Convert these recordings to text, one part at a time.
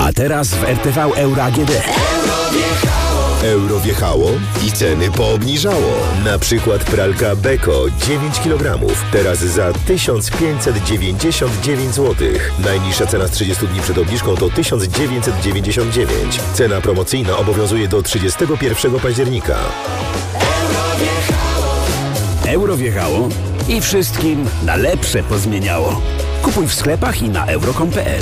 A teraz w RTV Euro AGD. Euro wjechało i ceny poobniżało. Na przykład pralka Beko 9 kg. Teraz za 1599 zł. Najniższa cena z 30 dni przed obniżką to 1999. Cena promocyjna obowiązuje do 31 października. Euro wjechało i wszystkim na lepsze pozmieniało. Kupuj w sklepach i na euro.com.pl.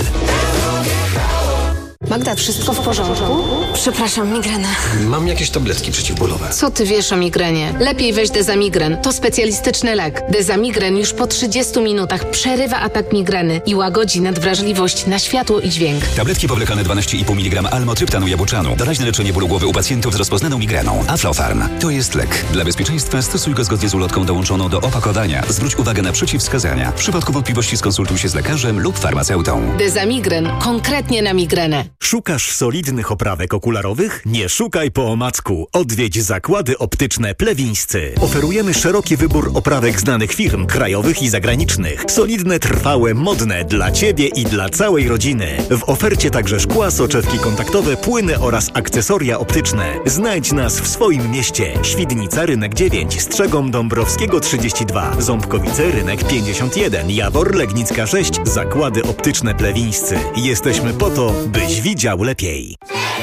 Magda, wszystko w porządku? Przepraszam, migrena. Mam jakieś tabletki przeciwbólowe. Co ty wiesz o migrenie? Lepiej weź Dezamigren. To specjalistyczny lek. Dezamigren już po 30 minutach przerywa atak migreny i łagodzi nadwrażliwość na światło i dźwięk. Tabletki powlekane 12,5 mg almotryptanu jabłczanu. Doraźne leczenie bólu głowy u pacjentów z rozpoznaną migreną. Aflofarm. To jest lek. Dla bezpieczeństwa stosuj go zgodnie z ulotką dołączoną do opakowania. Zwróć uwagę na przeciwwskazania. W przypadku wątpliwości skonsultuj się z lekarzem lub farmaceutą. Dezamigren. Konkretnie na migrenę. Szukasz solidnych oprawek okularowych? Nie szukaj po omacku. Odwiedź Zakłady Optyczne Plewińscy. Oferujemy szeroki wybór oprawek znanych firm, krajowych i zagranicznych. Solidne, trwałe, modne dla Ciebie i dla całej rodziny. W ofercie także szkła, soczewki kontaktowe, płyny oraz akcesoria optyczne. Znajdź nas w swoim mieście. Świdnica, Rynek 9, Strzegom Dąbrowskiego 32, Ząbkowice, Rynek 51, Jawor, Legnicka 6, Zakłady Optyczne Plewińscy. Jesteśmy po to, byś widział lepiej.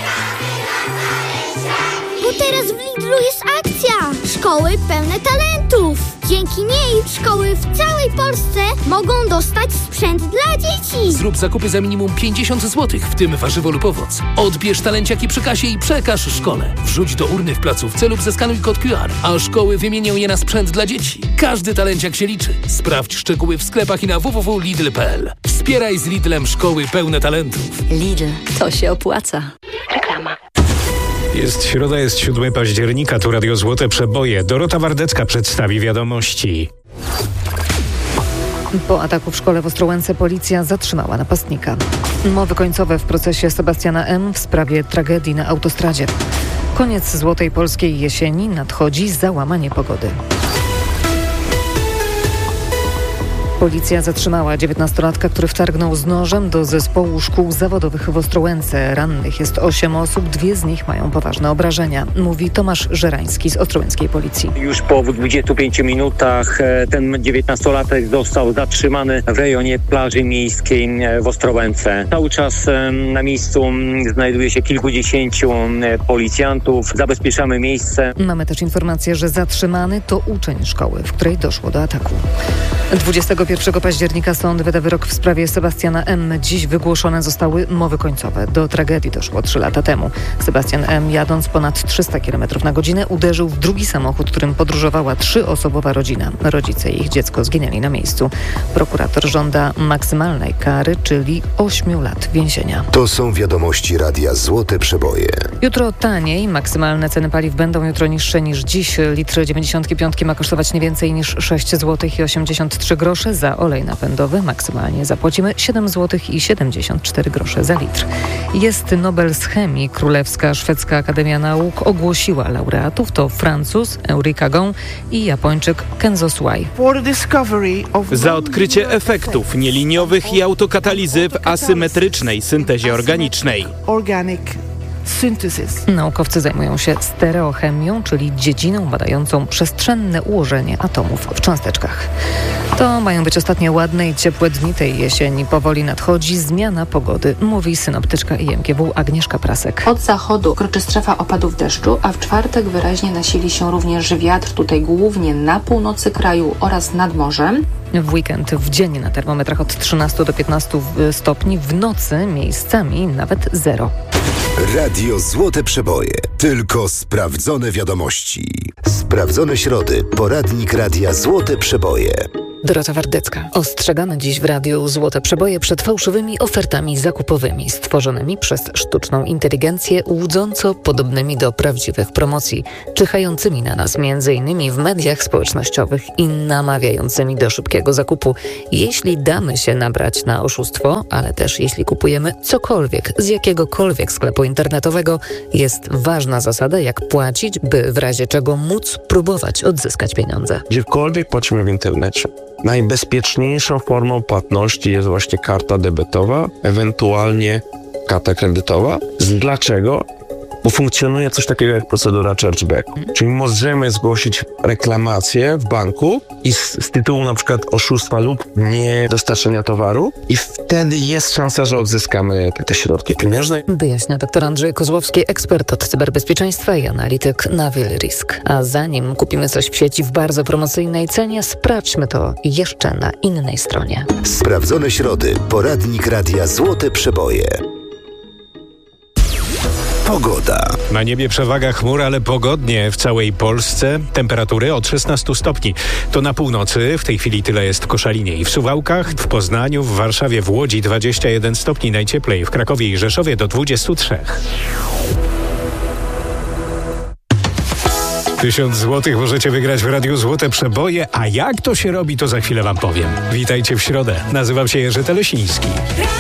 Bo teraz w Lidlu jest akcja! Szkoły pełne talentów! Dzięki niej szkoły w całej Polsce mogą dostać sprzęt dla dzieci! Zrób zakupy za minimum 50 zł, w tym warzywo lub owoc. Odbierz talenciaki przy kasie i przekaż szkole. Wrzuć do urny w placówce lub zeskanuj kod QR, a szkoły wymienią je na sprzęt dla dzieci. Każdy talenciak się liczy. Sprawdź szczegóły w sklepach i na www.lidl.pl. Wspieraj z Lidlem szkoły pełne talentów. Lidl, to się opłaca. Reklama. Jest środa, jest 7 października, tu Radio Złote Przeboje. Dorota Wardecka przedstawi wiadomości. Po ataku w szkole w Ostrołęce policja zatrzymała napastnika. Mowy końcowe w procesie Sebastiana M. w sprawie tragedii na autostradzie. Koniec złotej polskiej jesieni, nadchodzi załamanie pogody. Policja zatrzymała 19-latka, który wtargnął z nożem do zespołu szkół zawodowych w Ostrołęce. Rannych jest 8 osób, 2 z nich mają poważne obrażenia, mówi Tomasz Żerański z ostrołęckiej policji. Już po 25 minutach ten 19-latek został zatrzymany w rejonie plaży miejskiej w Ostrołęce. Cały czas na miejscu znajduje się kilkudziesięciu policjantów. Zabezpieczamy miejsce. Mamy też informację, że zatrzymany to uczeń szkoły, w której doszło do ataku. 21 października sąd wyda wyrok w sprawie Sebastiana M. Dziś wygłoszone zostały mowy końcowe. Do tragedii doszło 3 lata temu. Sebastian M. jadąc ponad 300 km na godzinę uderzył w drugi samochód, którym podróżowała 3-osobowa rodzina. Rodzice i ich dziecko zginęli na miejscu. Prokurator żąda maksymalnej kary, czyli 8 lat więzienia. To są wiadomości Radia Złote Przeboje. Jutro taniej. Maksymalne ceny paliw będą jutro niższe niż dziś. Litr 95 ma kosztować nie więcej niż 6 zł i 83 grosze. Za olej napędowy maksymalnie zapłacimy 7 zł i 74 grosze za litr. Jest Nobel z chemii. Królewska Szwedzka Akademia Nauk ogłosiła laureatów. To Francuz Enrique Agon i Japończyk Kenzo Suai. Za odkrycie efektów nieliniowych i autokatalizy w asymetrycznej syntezie organicznej. Naukowcy zajmują się stereochemią, czyli dziedziną badającą przestrzenne ułożenie atomów w cząsteczkach. To mają być ostatnie ładne i ciepłe dni tej jesieni. Powoli nadchodzi zmiana pogody, mówi synoptyczka IMGW Agnieszka Prasek. Od zachodu kroczy strefa opadów deszczu, a w czwartek wyraźnie nasili się również wiatr, tutaj głównie na północy kraju oraz nad morzem. W weekend w dzień na termometrach od 13 do 15 stopni, w nocy miejscami nawet 0. Radio Złote Przeboje. Tylko sprawdzone wiadomości. Sprawdzone środy. Poradnik Radia Złote Przeboje. Dorota Wardecka. Ostrzegamy dziś w Radiu Złote Przeboje przed fałszywymi ofertami zakupowymi stworzonymi przez sztuczną inteligencję, łudząco podobnymi do prawdziwych promocji, czyhającymi na nas m.in. w mediach społecznościowych i namawiającymi do szybkiego zakupu. Jeśli damy się nabrać na oszustwo, ale też jeśli kupujemy cokolwiek z jakiegokolwiek sklepu internetowego, jest ważna zasada, jak płacić, by w razie czego móc próbować odzyskać pieniądze. Gdziekolwiek płacimy w internecie, najbezpieczniejszą formą płatności jest właśnie karta debetowa, ewentualnie karta kredytowa. Dlaczego? Bo funkcjonuje coś takiego jak procedura chargeback. Czyli możemy zgłosić reklamację w banku i z tytułu na przykład oszustwa lub niedostarczenia towaru i wtedy jest szansa, że odzyskamy te środki pieniężne. Wyjaśnia dr Andrzej Kozłowski, ekspert od cyberbezpieczeństwa i analityk Naviel Risk. A zanim kupimy coś w sieci w bardzo promocyjnej cenie, sprawdźmy to jeszcze na innej stronie. Sprawdzone środy. Poradnik Radia Złote Przeboje. Pogoda. Na niebie przewaga chmur, ale pogodnie w całej Polsce. Temperatury od 16 stopni. To na północy, w tej chwili tyle jest w Koszalinie i w Suwałkach, w Poznaniu, w Warszawie, w Łodzi 21 stopni najcieplej, w Krakowie i Rzeszowie do 23. 1000 złotych możecie wygrać w Radiu Złote Przeboje, a jak to się robi, to za chwilę wam powiem. Witajcie w środę. Nazywam się Jerzy Telesiński.